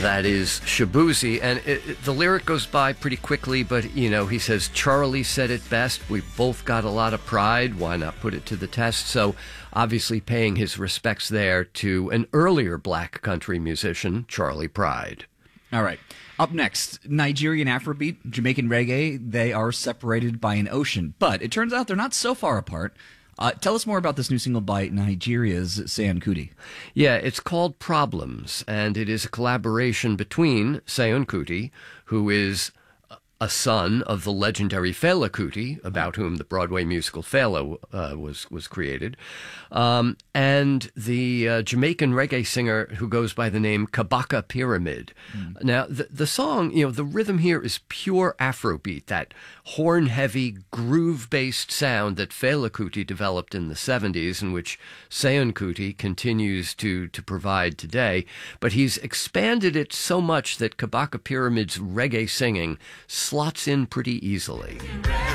That is Shaboozey, and the lyric goes by pretty quickly, but, he says, Charlie said it best, we both got a lot of pride, why not put it to the test? So, obviously paying his respects there to an earlier black country musician, Charlie Pride. All right. Up next, Nigerian Afrobeat, Jamaican reggae, they are separated by an ocean, but it turns out they're not so far apart. Tell us more about this new single by Nigeria's Seun Kuti. Yeah, it's called Problems, and it is a collaboration between Seun Kuti, who is a son of the legendary Fela Kuti, about whom the Broadway musical Fela was created, and the Jamaican reggae singer who goes by the name Kabaka Pyramid. Now, the song, the rhythm here is pure Afrobeat, that horn-heavy, groove-based sound that Fela Kuti developed in the 70s, and which Seun Kuti continues to provide today. But he's expanded it so much that Kabaka Pyramid's reggae singing slots in pretty easily.